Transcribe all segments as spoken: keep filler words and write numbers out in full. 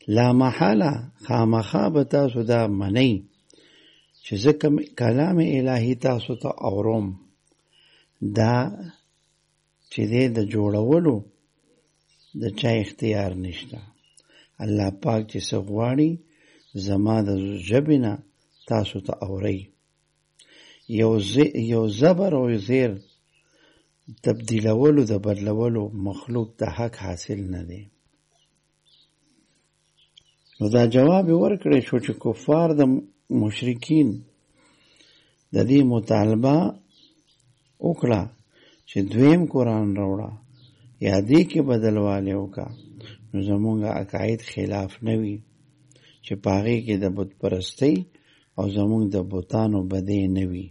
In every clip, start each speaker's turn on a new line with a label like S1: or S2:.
S1: لا محاله خامخا به تاسو دا منئ چې زه کوم کلام الهي تاسو ته اورم دا چې دې د جوړولو د چا اختیار نشته. الله پاک چې څه غواړي زما د ژبې نه تاسو ته اورئ. یو یو زبر او زیر تبدیلولو د بدلولو مخلوق ته حق حاصل نه دی. نو دا جواب ورکړی شو چې کفار د مشرکین د دې مطالبه وکړه چې دویم قرآن راوړه یا دې کې بدلوالی وکړه، نو زمونږ عقاید خلاف نه وي چې په هغې کې د بت پرستۍ او زمونږ د بتانو بدۍ نه وي.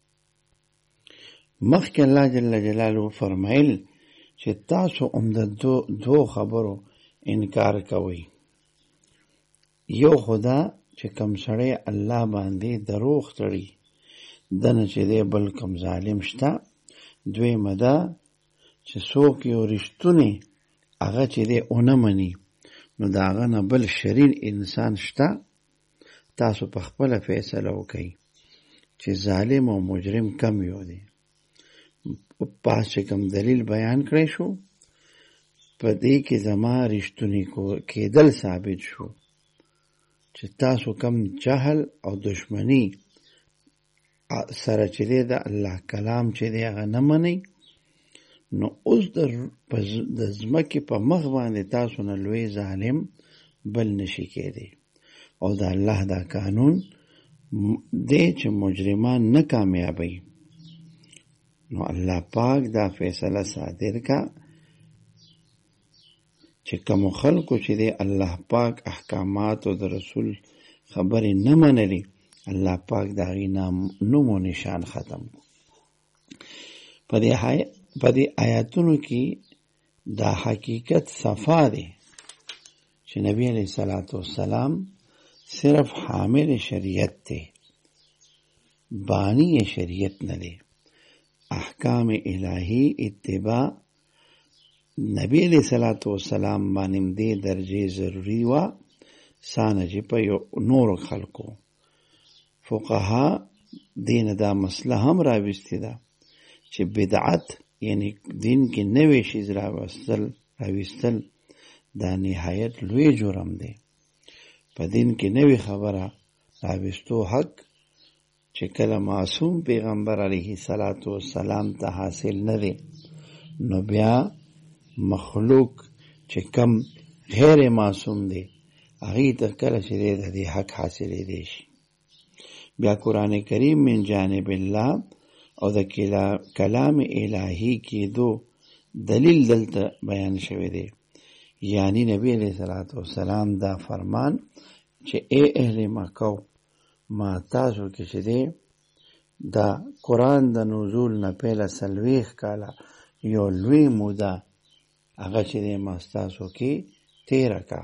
S1: مخکې الله جل جلاله فرمایل چې تاسو هم د دو, دو خبرو انکار کوئ. یو خدا چې کم سړی الله باندې دروغ تړي دنه چې دی بل کم ظالم شته. دویمه ده چې څوک یو رښتونی هغه چې دی ونه مني نو د هغه نه بل شریر انسان شته. تاسو په خپله فیصله وکئ چې ظالم او مجرم کم یو دی. پاس چې کم دلیل بیان کړی شو په دې کې زما رښتونی کېدل ثابت شو چې تاسو کم جهل او دشمنی سره چې دی د الله کلام چې دی هغه نه منئ، نو اوس د ځمکې په مخ باندې تاسو نه لوی ظالم بل نشي کېدی. او د الله دا قانون دی چې مجرمان نه کامیابی. نو الله پاک دا فیصله صادر کا چې کوم خلکو چې دی الله پاک احکامات او د رسول خبرې نه منلي، الله پاک دا غي نوم او نشان ختم. په دې په دې آیاتونو کې دا حقیقت صفا دی چې نبی علیہ الصلوۃ والسلام صرف حامل شریعت دی، بانی شریعت نه دی. احکام الہی اتباع نبی علیہ الصلوۃ والسلام باندې دې درجه ضروری وا سانه په یو نور خلکو. فقها دین دا مسله هم راوستی ده چې بدعت یعنی دین کې نوې شی راوستل راوستل دا نهایت لوی جرم دی. په دین کې نوې خبره راوستو حق چې کله معصوم پیغمبر علیه الصلاۃ والسلام ته حاصل نه دی، نو بیا مخلوق چې کم غیر معصوم دی هغه ته کله چې د دې حق حاصلې دی شي. بیا قرآن کریم من جانب الله او د کلام الهی کې دو دلیل دلته بیان شوی دی. یعنی نبی علیہ الصلوۃ والسلام دا فرمان چې اے اهل مکه ما تاسو کې چې دی دا قرآن د نزول نه پهله سلويخ کاله یو لوی موده هغه چې دی ما تاسو کې تیره کا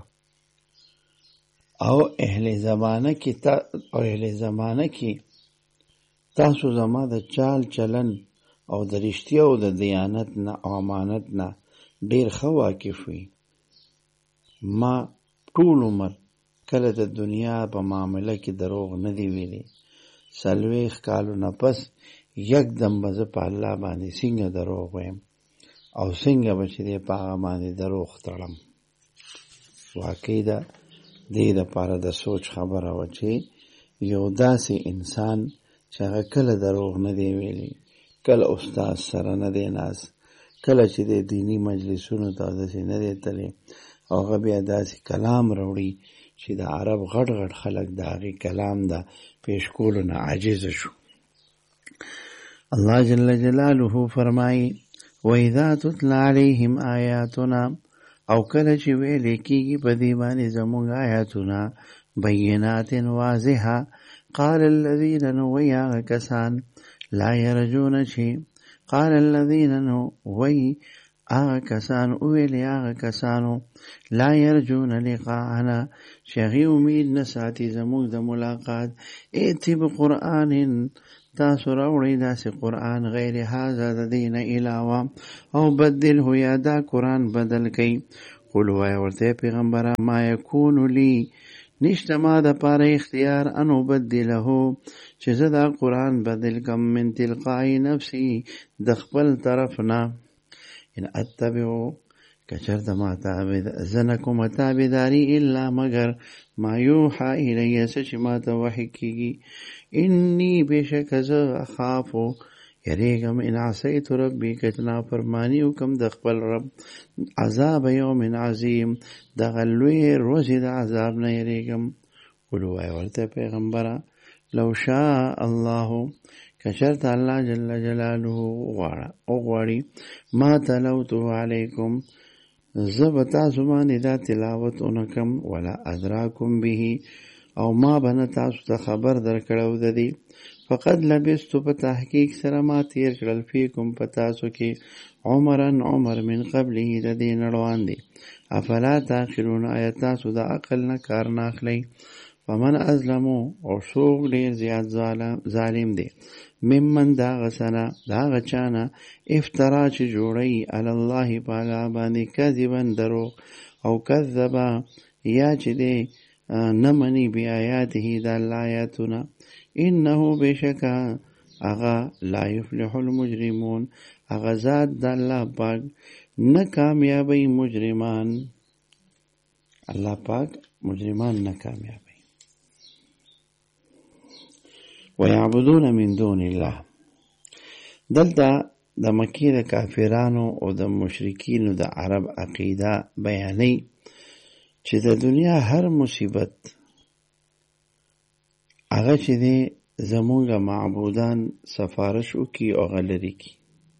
S1: او اهل زمانه کې تا او اهل زمانه کې تاسو زما د چال چلن او د رښتیا او د دیانت نه او امانت نه ډیر ښه واقف وي. ما ټول عمر کله د دنیا په معامله کې دروغ نه دی ویلي. سلويخ کالو نه پس یک دم به زه په الله باندې څنګه دروغ وایم او څنګه به چې دی په هغه باندې دروغ تړم. واقعي ده دې دپاره د سوچ خبره وه چې یو داسې انسان چې هغه کله دروغ نه دی ویلي، کله استاد سره نه دی ناست، کله چې د دینی مجلسونو ته داسې نه دی تللی او هغه بیا داسې کلام راوړي چې د عرب غټ غټ خلک د هغې کلام د پیش کولو نه عاجزه شو. الله جل جلاله فرمایي وَإِذَا تُتْلَى عَلَيْهِمْ آیاتنا، او کله چې ویلې کېږي په دې باندې زموږ آیاتونه بینات واضحه، قال الذین نو وی هغه کسان لا یرجون چې قال الذین نو وی هغه کسان ویلې هغه کسانو لا یرجون لقاءنا چې هغې امید نه ساتي زموږ د ملاقات، ائتی بقرآن تاسو راوړئ داسې قرآن غیر هذا د دې نه علاوه او بدله یا دا قرآن بدل کئ. قل وای ورته پیغمبره ما یکون لی نشته ما د پاره اختیار انو بدله چې زه دا قرآن بدل کم من تلقای نفسی د خپل طرف نه ان اتبعو کچر د ما تابد زنکم تابداری الا مگر ما یوحا الی سچ ما ته وحی کیږي انی بشک زه اخافو یریګم ان عصیت ربی کچنا فرمانی وکم د خپل رب عذاب یوم عظیم د غلوی روز د عذاب نه یریګم قولو وای ورته پیغمبره لو شاء الله کشرت الله جل جلاله غواړه او غواړي ما تلوتو علیکم زبتا زمانی دا تلاوت اونکم ولا ادراکم به او ما بنا تاسو ته خبر در کړو د دې فقد لبستو په تحقیق سره ما تیر کړل فیکم په تاسو کې عمرن عمر من قبله د دې نړوان دي افلا تاخرون آیا تاسو د عقل نه کار نه اخلئ فمن ازلمو او څوک ډیر زیات ظالم دی ممن دا غسنا دا غچانا افترا چې جوړی علی الله پالا باندې کذبن درو او کذبا یا چې دی نمنی بی آیاته دا اللہ آیاتنا انہو بشکا اغا لا یفلح المجرمون اغا ذات دا اللہ پاک نکامیابی مجرمان اللہ پاک مجرمان نکامیابی ویعبدون من دون اللہ دلتا دا مکی دا کافرانو او دا مشرکینو دا عرب عقیدہ بیانی چې د دنیا هر مصیبت هغه چې دی زمونږ معبودان سفارش وکي او هغه لرې کي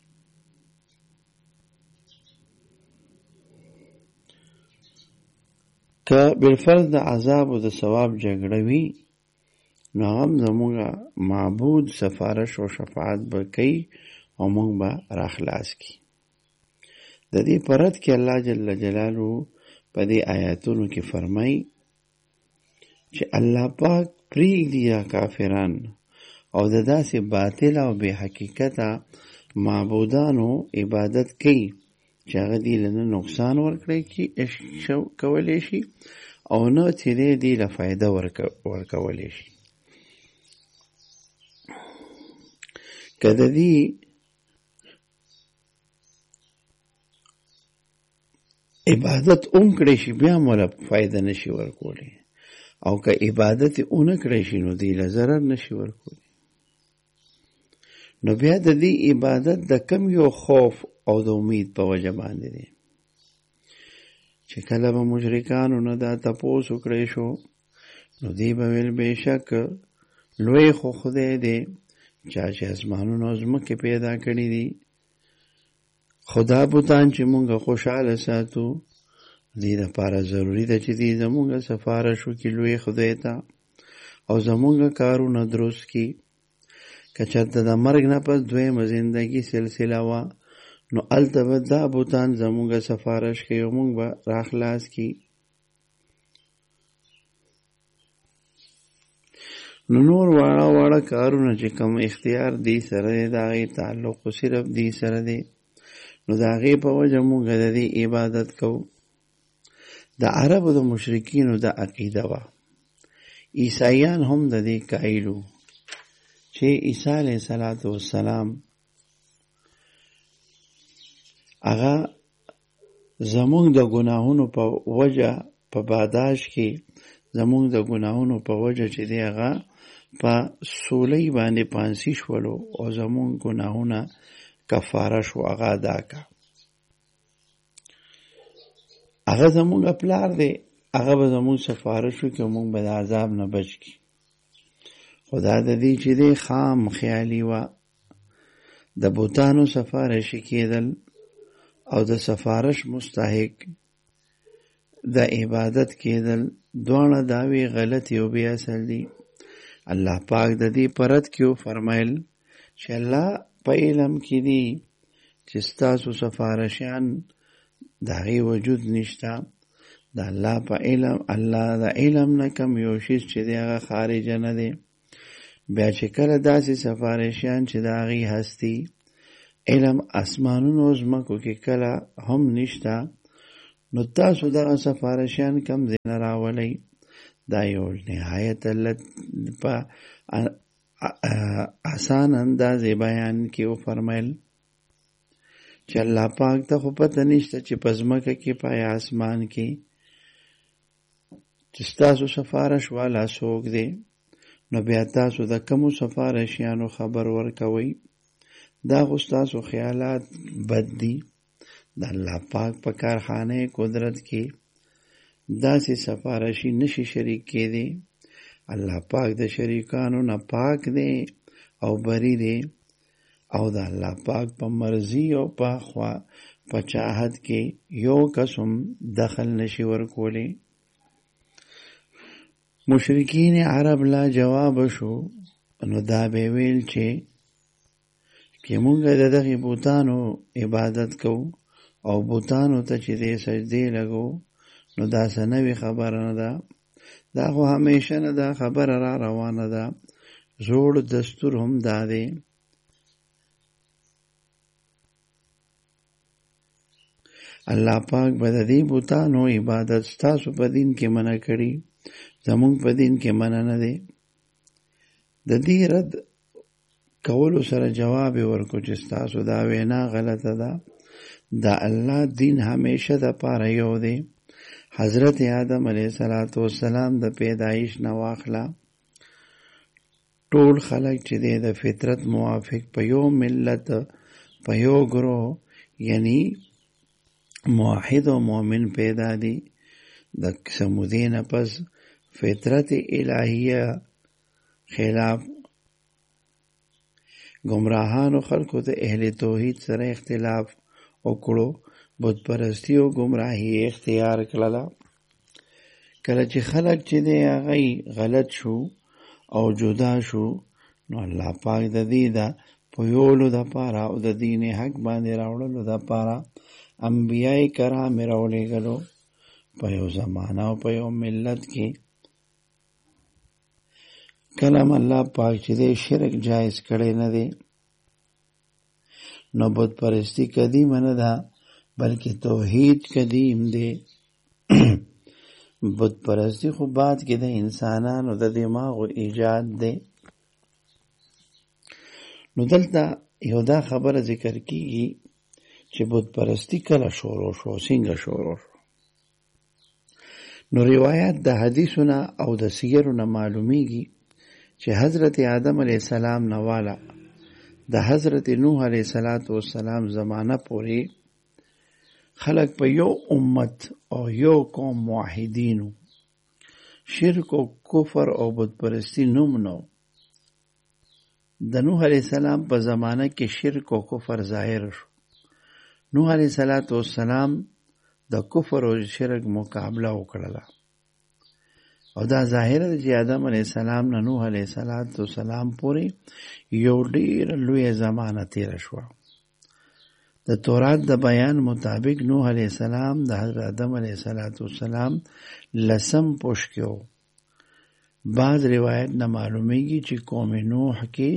S1: که بالفرض د عذاب او د ثواب جګړه وي نو هم زمونږ معبود سفارش او شفاعت به کوي او موږ به راخلاص کی د دې پرد کې الله جل جلاله په دې آیاتونو کې فرمایي چې الله پاک پریږدي یا کافران او د داسې باطل او بې حقیقته معبودانو عبادت کوي چې هغه دې له نقصان ورکړي کې کولی شي او نه چې دې له فایده ورکولی شي که د دې عبادت اوم کړی شي بیا مولا فائدہ نشي ورکولی او که عبادت اون کړی شي نو دی له ضرر نشي ورکولی نو بیا د دې عبادت د کم یو خوف او د امید په وجه باندې دی چې کله به مشرکانو نه دا تپوس وکړی شو نو دی به ویل بېشک لوی خو خدای دی چا چې اسمانونه او ځمکې پیدا کړي دي خدا بوتان چې مونږه خوشحاله ساتو دې دپاره ضروري ده چې دې زمونږه سفارش وکړي لوی خدای ته او زمونږه کارونه درست کړي که چېرته د مرګ نه پس دویمه زندګي سلسله وه نو هلته به دا بوتان زمونږه سفارش کوي او مونږ به راخلاص کړي نو نور واړه واړه کارونه چې کوم اختیار دې سره دی د هغې تعلق صرف دې سره دی نو د هغې په وجه مونږ د دې عبادت کوو د عربو د مشرکینو د عقیده وه عیسایان هم د دې قایل وو چې عیسی علیه صلات وسلام هغه زمونږ د ګناهونو په وجه په باداش کې زمونږ د ګناهونو په وجه چې دی هغه په سولۍ باندې پانسی شولو او زمونږ ګناهونه کفاره شو هغه ادا کا هغه زمونږ پلار دی هغه به زمونږ سفارش وکړي او مونږ به د عذاب نه بچ کړي خدا د دې چې دی خام خیالي وه د بوتانو سفارشي کېدل او د سفارش مستحق د عبادت کېدل دواړه دعوې غلطې او بې اصل دي الله پاک د دې پرد کې فرمایل چې الله په علم کې دي چې ستاسو سفارشیان د هغې وجود نشته د الله په علم الله د علم نه کم یو شی چې دی هغه خارجه نه دی بیا چې کله داسې سفارشیان چې د هغې هستی علم اسمانونو ځمکو کې کله هم نشته نو تاسو دغه سفارشیان کم ځای نه راولئ. دا یو نهایت په آسان اندازې بیان کې وفرمایل چې الله پاک ته خو پته نشته چې په ځمکه کې په آسمان کې چې ستاسو سفارش والا څوک دی، نو بیا تاسو د کومو سفارشیانو خبر ورکوئ. دا خو ستاسو خیالات بد دي. د الله پاک په کارخانه قدرت کې داسې سفارشي نشي شریک کېدی. الله پاک د شریکانو نه پاک دی او بری دی، او د الله پاک په مرضی او په خوا په چاہت کې یو قسم دخل نشي ورکولی. مشرکین عرب لا جواب شو، نو دا به ویل چې که مونږ د دغه بوتانو عبادت کوو او بوتانو ته چې دې سجدې لګو، نو دا سنوي خبره نه ده. دا خو همیشه نه دا خبره را روانه ده. زوړ دستور هم دا دی. الله پاک به د دې بوتانو عبادت ستاسو په دین کې منع کړي، زمونږ په دین کې منع نه دی. د دې رد کولو سره جواب ورکو چې ستاسو دا وینا غلطه ده. دا الله دین همیشه د پاره یو دی. حضرت آدم علیه السلام د پیدایش نه واخله ټول خلق چې دی د فطرت موافق په یو ملت په یو گروه یعنی موحد و مؤمن پیدا دی. د سمودین پس فطرت الہیه خلاف گمراهانو خلقو ته اهل توحید سره اختلاف وکړو، بت پرستی او گمراهی اختیار کړله. کله چې خلق چې دی هغه غلط شو او جدا شو، نو الله پاک د دې دا پویولو د پاره او د دین حق باندې راوړلو د پاره انبیاء کرام راولېږلو په یو زمانه او په یو ملت کې. کلم الله پاک چې دی شرک جایز کړی نه دی، نو بت پرستی قدیم نه ده بلکې توحید قدیم دی. بت پرستی خو بعد کې د انسانانو د دماغو ایجاد دی. نو دلته یو دا خبره ذکر کیږي چې بت پرستی کله شروع شو، څنګه شروع شو. نو روایت د حدیثونه او د سیرونه معلومیږي چې حضرت آدم علیه السلام نواله د حضرت نوح علیه السلام زمانه پورې خلق په یو امت او یو قوم موحدینو. شرک او کفر او بت پرستی نوم نو. د نوح علیه السلام په زمانه کې شرک او کفر ظاهر شو. نوح علیه السلام د کفر او شرک مقابله وکړله، او دا ظاهر دی چې آدم علیه السلام نه نوح علیه السلام پورې یو ډیر لوی زمانه تیر شو. د تورات د بیان مطابق نوح علیه السلام د حضرت آدم علیه السلام لسم پوش کې و. بعض روایت نه معلومیږي چې قوم نوح کې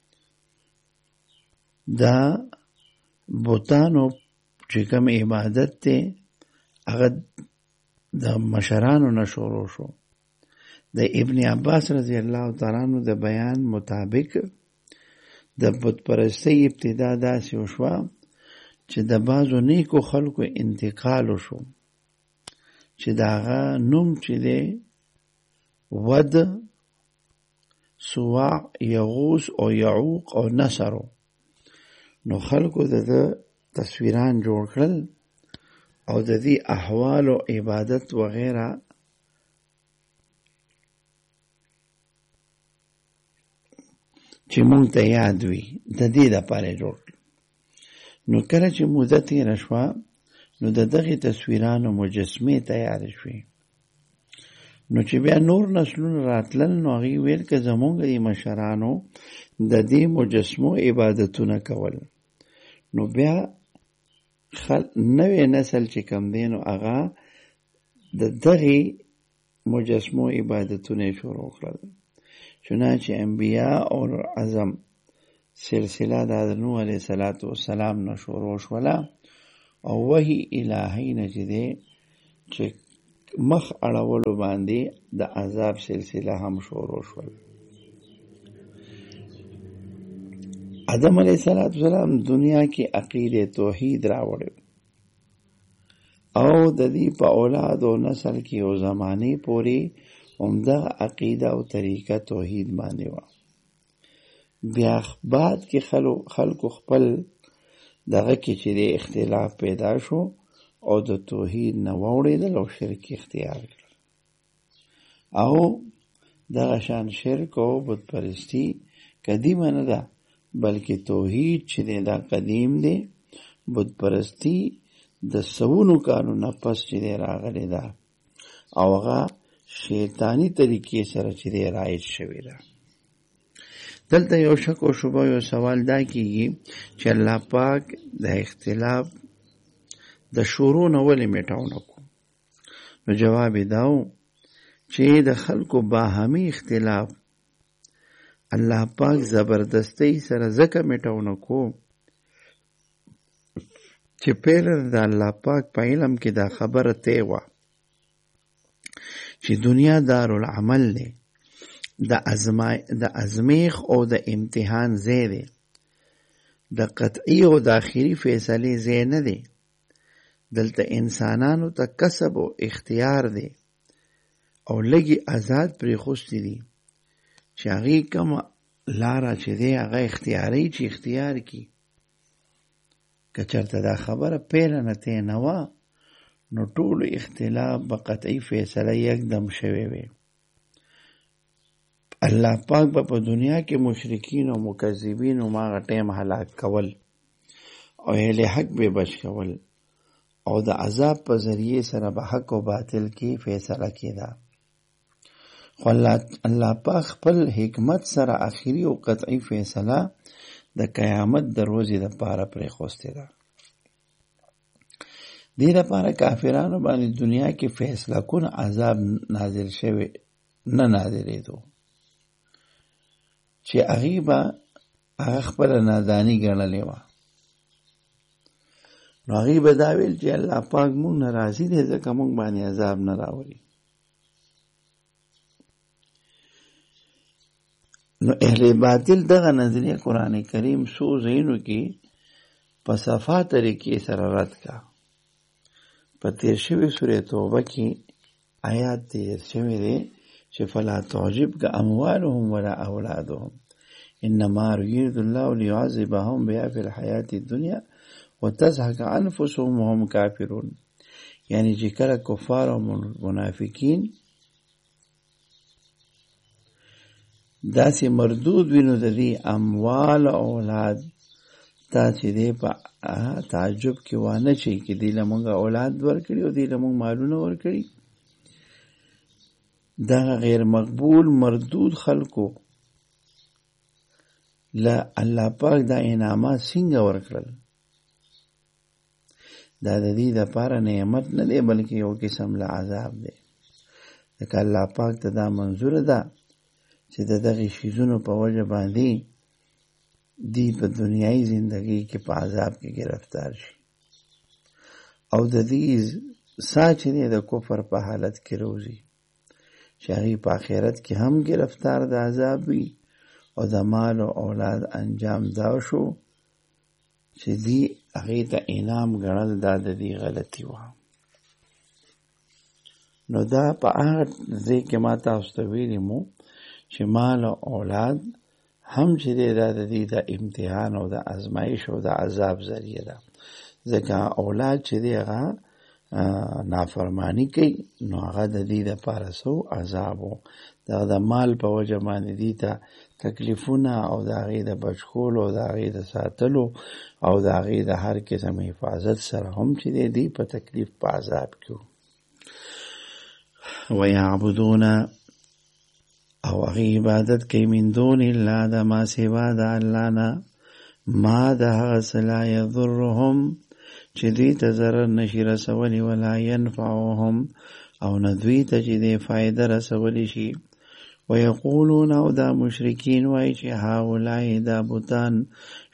S1: دا بوتانو چې کوم عبادت ته هغه د مشرانو نه شروع شو. د ابن عباس رضی الله تعالی عنہ د بیان مطابق د بت پرستی ابتدا داسې وشوه چې د بعضو نیکو خلکو انتقال وشو چې د هغه نوم چې دی ود، سواع، یغوس او یعوق او نصرو. نو خلکو د تصویران جوړ کړل او د دې احوال او عبادت وغیرہ چې مونږ ته یاد وي د دې لپاره جوړ. نو کله چې موده تېره شوه، نو د دغې تصویرانو مجسمې تیار شوې. نو چې بیا نور نسلونه راتلل، نو هغوی ویل که زمونږ د مشرانو د دې مجسمو عبادتونه کول، نو بیا نوی نسل چې کم دی نو هغه د دغې مجسمو عبادتونه شروع کړل. چنانچه انبیاء اور اعظم سلسله د نوح علیه السلام نه شروع شوله، او وحی الهی نه چې دی چې مخ اړولو باندې د عذاب سلسله هم شروع شول. آدم علیه السلام دنیا کې عقیده توحید راوړو او د دې په اولاد او نسل کې او زمانه پورې عمده عقیده او طریقه توحید باندې و. بیا بعد کې خلکو خپل دغه کې چې د اختلاف پیدا شو او د توحید نه واوړېدل او شرک اختیار کړل او دغه شان شرک او بت پرستی قدیمه نه ده بلکې توحید چې دا قدیم دی، بت پرستی د سونو کارونه پس چې راغلی ده او هغه شیطانی طریقې سره چې رایج شوی ده. دلته یو شک او شبهه یو سوال دا کیږي چې الله پاک د اختلاف د شروع نه ولې میټاو نه کو؟ نو جواب داو چې د خلکو باهمي اختلاف الله پاک زبردستی سره ځکه میټاو نه کو چې پهله د الله پاک په علم کې دا خبره ته و چې دنیا دارالعمل دی، د ازمای د ازمیخ او د امتحان ځای دی، د قطعی او د آخري فیصلې ځای نه دی. دلته انسانانو ته کسب او اختیار دی او لږی آزاد پرې خوستی دي چې هغې کوم لاره چې دی هغه اختیاري چې اختیار کی. که چرته دا خبره پیله نه تی نه وه نو ټول اختلاف به قطعی فیصله یکدم شوی وي. الله پاک به په دنیا کې مشرکین او مکذبین او ماغه ټیم هلاک کول او اهل حق به بچ کول او د عذاب په ذریعه سره به حق او باطل کې فیصله کېده. خو الله پاک خپل حکمت سره آخري او قطعی فیصله د قیامت د ورځې لپاره پرې خوسته ده. دې لپاره کافرانو باندې دنیا کې فیصله کون عذاب نازل شوی نه نازلېدو چې هغې به هغه خپله ناداني ګڼلې وه. نو هغې به دا ویل چې الله پاک مونږ نه راضي دی ځکه مونږ باندې عذاب نه راولي. نو اهل باطل دغه نظریه قرآن کریم څو ځایونو کې په صفا طریقې سره رد کا. په تیر شوې سورې توبه کې آیات تیر شوی دی چې فلا تعجبک اموالهم ولا اولادهم انما یرید الله لیعذبهم بها فی الحیات الدنیا وتزهق انفسهم وهم کافرون. یعنی چې کله کفار او منافقین داسې مردود وینو د دې اموال او اولاد تا چې دی په تعجب کې وانه چې کې دی له مونږ اولاد ورکړي او دی له مونږ مالونه ورکړي. دا غیر مقبول مردود خلکو له الله پاک دا انعامات څنګه ورکړل؟ دا د دې لپاره نعمت نه دی بلکې یو قسم له عذاب دی. ځکه الله پاک ته دا منظور ده چې د دغه شیزونو په وجه باندې دی په دنیای زندگی کې په عذاب کې گرفتار شي او د دې ساچنه د کفر په حالت کې روزي چې هغه په آخرت کې هم گرفتار د عذاب وي او د مال او اولاد انجام دا شو چې دی هغه ته انعام ګڼل دا د دې غلطي و. نو دا په هغه ځای کې ما تاسو ته ویلي مو چې مال او اولاد هم چې دا د دې د امتحان او د ازمایش او د عذاب ذریعہ ده. ځکه اولاد چې دی هغه نافرمانی کوي نو هغه د دې لپاره سو عذاب او د مال په وجه باندې دي ته تکلیفونه او د هغې د بچکول او د هغې د ساتلو او د هغې د هر قسم حفاظت سره هم چې دی دی په تکلیف په عذاب کې ویعبدون او هغې عبادت کوي من دون الله د ما سوا د الله نه ما د هغه څه لا یضرهم چې دوی ته ضرر نشي رسولی ولا ینفعهم او نه دوی ته چې دی فایده رسولی شي. ویقولون او دا مشرکین وایي چې هؤلاء دا بوتان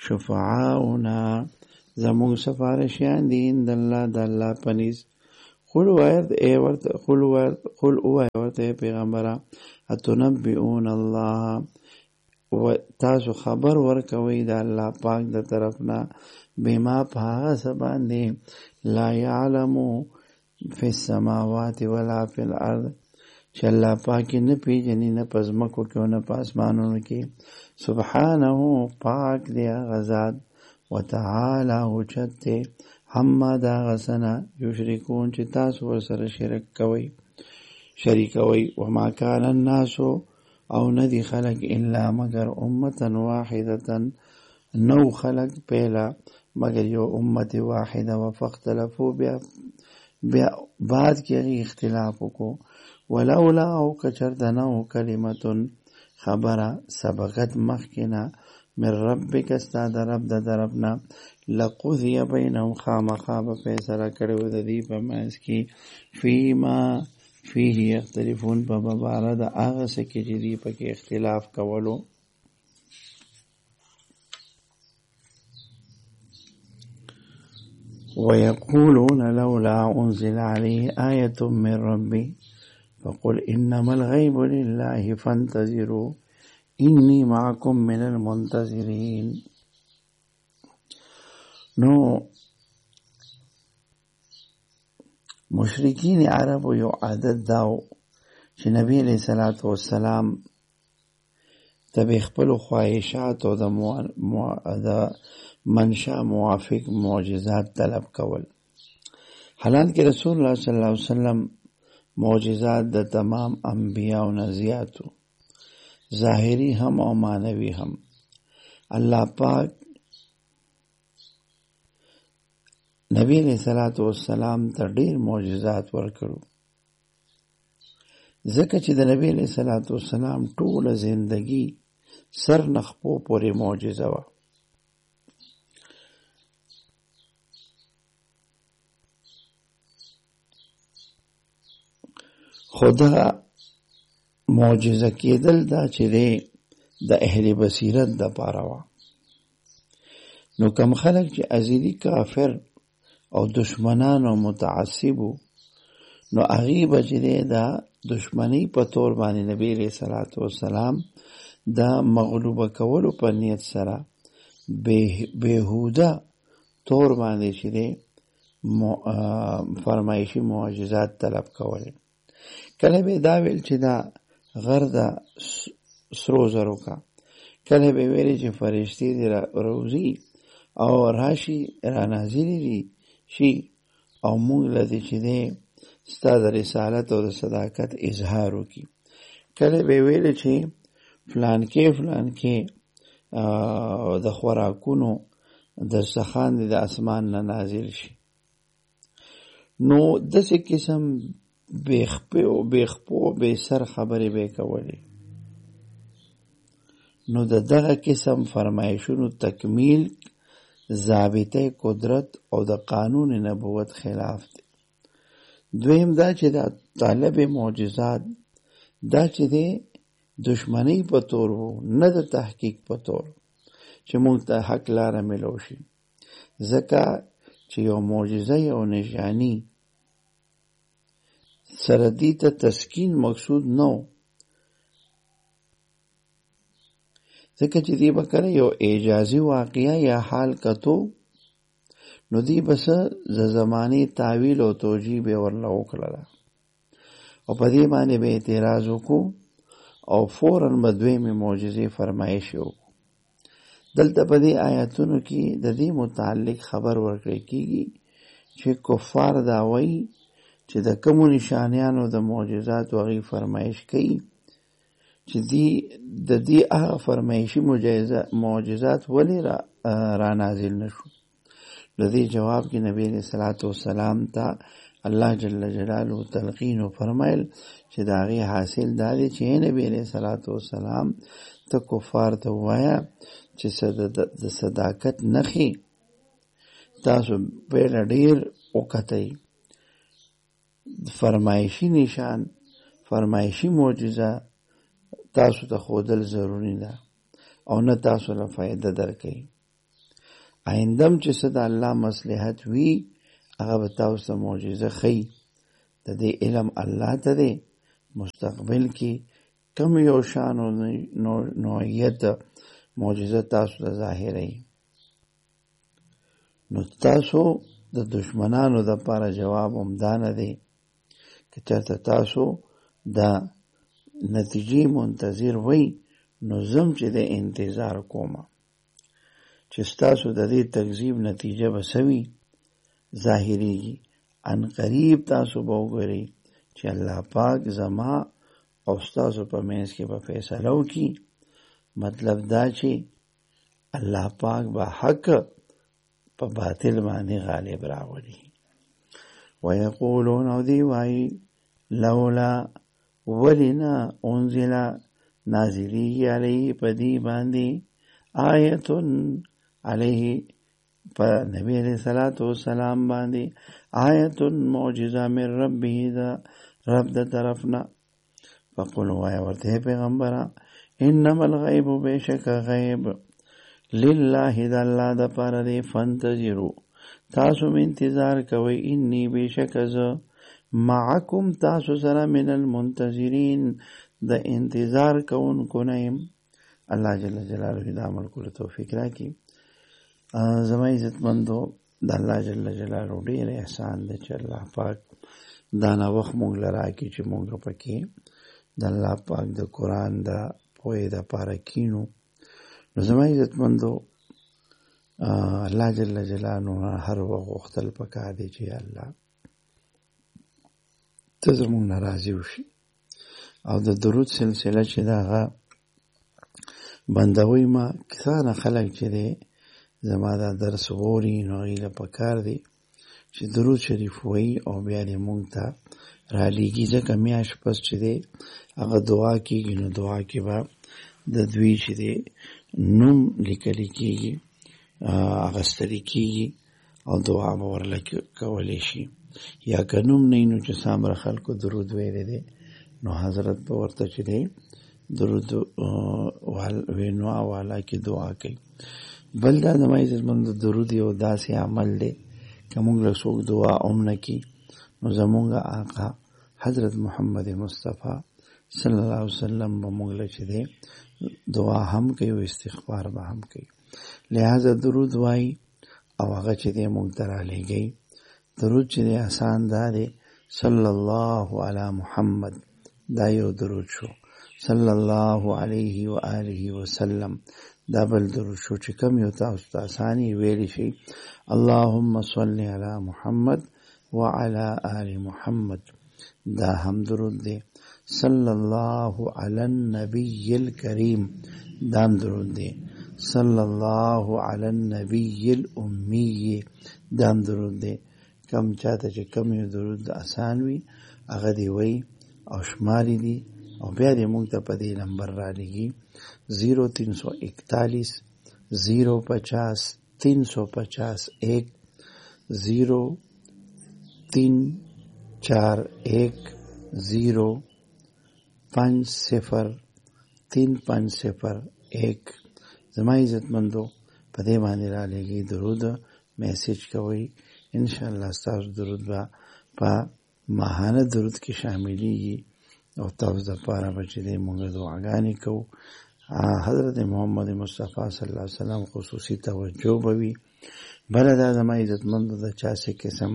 S1: شفعاؤنا زموږ سفارشیان دي عند الله د الله په نزد قل وایت ای ورته قل وایت قل وایت پیغمبره اتنبئون الله و تاسو خبر ورکوي د الله پاک د طرفنا بما په سبان دي لا يعلمو فی السماوات ولا فی الارض چې الله پاک نه پیژني نه پزمکو کې نه پاسمانونو کې سبحانه پاک دی غزاد وتعالى وجته هم دا غسنا یشرکون چې تاسو ورسره شرک کوي شریک کوي وما كان الناس او ندی خلق الا مگر امتا واحدتا نو خلق پیلا مگر یو امت واحده و فاختلفو بیا بیا بعد کی اختلافو کو ولولا او کچردنو کلمتن خبره سبقت مخکنا من ربک استاد رب د دربنا لقضی بینهم خامخاب فیصله کړو د دې په منځ کې فیما فيه يختلفون په باره د هغه څه کې چې دي پکې اختلاف کولو ويقولون لولا أنزل عليه آية من ربي فقل إنما الغيب لله فانتظروا إني معكم من المنتظرين نو مشرکین عرب یو عادت داو چې نبی علیہ الصلوۃ والسلام تبې خپل خواهشات او د منشا موافق معجزات طلب کول حالانکه رسول الله صلی الله علیه وسلم معجزات د تمام انبیاء او نزیاتو ظاهری هم او معنوي هم الله پاک نبی علیہ الصلوۃ والسلام ته ډیر معجزات ورکړو ځکه چې د نبی علیہ الصلوۃ والسلام ټوله زندگی سر نخپو پورې معجزه و خدا معجزه کېدل دا چې د اهل بصیرت د پاره و نو کم خلک چې ازلی کافر او دشمنان او متعصبو نو هغه بچی دا دشمنی په تور باندې نبی علیہ الصلوۃ والسلام دا مغلوبه کولو په نیت سره بهوده تور باندې چې فرمایشي معجزات طلب کول کله به دا ویل چې دا غر دا سرو زرو کا کله به ویل چې فرشتي دی روزي او راشي را نازلی دي شي او موږ لدی چې دی ستاسو رسالت او صداقت اظهار وکي کله به ویل چې فلان کې فلان کې د خوراکونو د سخان د اسمان نه نازل شي نو دسه قسم بیخپو بیخپو به سر خبرې به کولې نو د دغه قسم فرمایشونو تکمیل ضابطه قدرت او د قانون نبوت خلاف دی دویم دا چې د طالب معجزات دا چې د دشمنی په تور وو نه د تحقیق په تور چې موږ ته حق لاره ملو شي ځکه چې یو معجزه او نشانی سره دې ته تسکین مقصود نو ځکه چې دې به کړه یو اعجازي واقعیا یا حال کتو نو دې بس ز زماني تعویل او توجیه به ورله وکړه او په دې باندې به اعتراض وکړو او فوراً بدوی می معجزه فرمایش وکړو دلته په دې آیاتونو کې د دې متعلق خبر ورکړی کیږي چې کفار دا وایي چې د کوم نشانیانو د معجزات وغي فرمایش کوي چې دی د دې هغه فرمایشي معجزات ولی را, را نازل نشو د دې جواب کې نبی صلی الله علیه وسلم ته الله جل جلاله تلقین فرمایل چې دا غي حاصل دادی چې نبی صلی الله علیه وسلم ته کفار ته وایا چې د صداقت نخي تاسو په ډیر وکټي فرمایشی نشان فرمایشی معجزه تاسو ته خودل ضروری ده او نه تاسو له فائدہ درکې آیندم چې صد الله مصلحت وی هغه تاسو ته معجزه خي د دې علم الله ته دی. مستقبل کې کم یو شان او نوعیت معجزه تاسو ته ظاهري، نو تاسو د دشمنانو د پاره جواب همدا نه دی که چېرته تاسو د نتیجې منتظر وئ، نو زم چې د انتظار کومه چې ستاسو د دې تکذیب نتیجه به څه وي ظاهریږي. ان قریب تاسو به وګورئ چې الله پاک زما او ستاسو په منځ کې به فیصله وکړي. مطلب دا چې الله پاک به حق په باطل باندې غالب راولي. ویقولون او دی وایي لولا ولنا انزل نازلیږي علیه په دی باندې آیتون علیه په نبی علیہ الصلوۃ والسلام باندې آیتون معجزه من ربه دا رب د طرفنا. فقل وای ورته پیغمبره انما الغیب بشک غیب لله د الله د پاره دی فانتظروا تاسو انتظار کوئ انی بشک ز معکم تاسو سره من المنتظرین د انتظار کوونکو نه یم. الله جل جلاله د عمل کولو توفیق راکړي. زما عزتمندو د الله جل جلاله ډېر احسان دی چې الله پاک دا نه وخت مونږ له راکړي چې مونږ پکې د الله پاک د قرآن د پوهې دپاره کینو. نو زما عزتمندو الله جل جلاله هر وخت غوښتل پکار دی چې الله ته زمونږ نه راضي وشي، او د درود سلسله چې د هغه بندوي ما کسانه خلک چې دی زما دا درس غوري، نو هغوی له پکار دی چې درود شریف وایي او بیا دې مونږ ته رالیږي، ځکه میاشت پس چې دی هغه دعا کېږي، نو دعا کې به د دوی چې دی نوم لیکلی کېږي، اخیستلی کېږي او دعا به ورله کولی شي. یا که نوم نه وي نو چې څومره خلکو درود ویلی دی نو حضرت به ورته چې دی درود وینو حواله کې دعا کوي. بل دا زما عزتمندو درود یو داسې عمل دی که موږ له څوک دعا هم نه کړي نو زمونږ آقا حضرت محمد مصطفی صلی الله علیه وسلم به موږ له چې دی دعا هم کوي او استغفار به هم کوي. لہذا درود وایي او هغه چې دی موږ ته رالیږئ. درود چې دی آسان دا دی صلی الله علی محمد، دا یو درود شو. صلی الله علیه و آله وسلم دا بل درود شو چې کوم یو تاسو ته آساني ویلی شي. اللهم صل علی محمد وعلى آل محمد دا هم درود دی. صلی الله علی النبی الکریم دا هم درود دی. صلی الله علی النبی الامی دا هم درود دی. کم چاته چې کم یو درود آسان وي هغه دی وی او شماری دی او بیا دې موږ ته په دې نمبر را لګي زیرو تین سو اکتالیس زیرو پچاس تین سو پچاس ایک زیرو تین چار ایک زیرو پانچ صفر تین پانچ صفر ایک. زما عزتمندو په دې باندې را لګي درود میسج کوئ، انشاءالله ستاسو درود به په ماهانه درود کې شاملیږي او تاسو د پاره به چې دی مونږ دعاګانې کوو. حضرت محمد مصطفی صلی الله علیه وسلم خصوصي توجه به وي. بله دا زما عزتمندو د چا څه قسم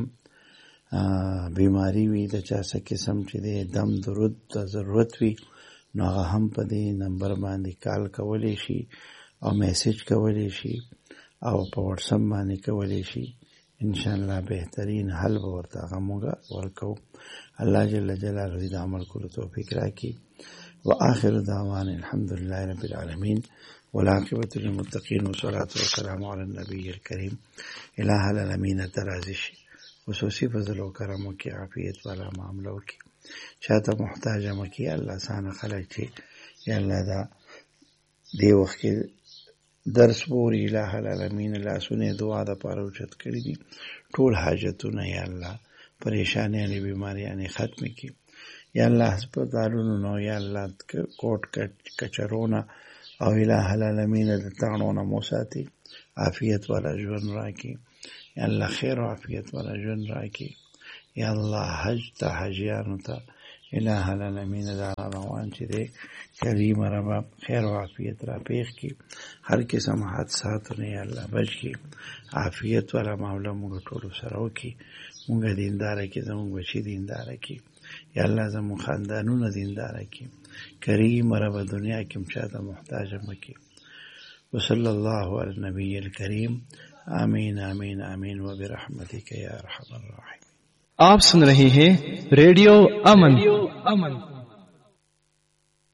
S1: بیماری وي، د چا څه قسم چې دی دم درود ته ضرورت وي، نو هغه هم په دې نمبر باندې کال کولی شي او میسج کولی شي او په واتساپ باندې کولی شي. انشاءالله بهترین حل به ورته هغه موږ ورکو. الله جل جلاله دې د عمل کولو توفیق راکړي. وآخر دعوانا الحمد لله رب العالمین والعاقبة للمتقین والصلاة والسلام علی النبی الکریم. الہ العالمین ترازی شي، خصوصي فضل و کرم وکړي، عافیت والا معامله وکړي، چاته محتاج مه کړي. الله سانه خلک چې یا الله دا دې وخت کې درس بوري الہ العالمین لاسونه دعا د پاره اوچت کړي دي، ټول حاجتونه یا الله پریشانیانې بیماریانې ختم کړي. یا الله هسپتالونو نو یا الله کوټ کچرونه او الہ العالمین د تاڼونه مو ساتي، عافیت والا ژوند راکړي. یا الله خیر او عافیت والا ژوند راکړي. یا الله حج ته حجیانو ته الہ العالمین دا روان چې دی کریم ربا خیر و عافیت را پیښ کی، هر قسم حادثاتو نه یا الله بچ کی، عافیت والا مولا موږ ټولو سره وکړي، موږ دینداره کړي، زموږ بچي دینداره کړي، یا الله زموږ خاندانونه دینداره کړي، کریم ربا دنیا کې هم چاته محتاج مه کړي. وصلی الله علی النبی الکریم. آمین آمین آمین و برحمتک یا ارحم الراحمین.
S2: آپ سن رہے ہیں ریڈیو امن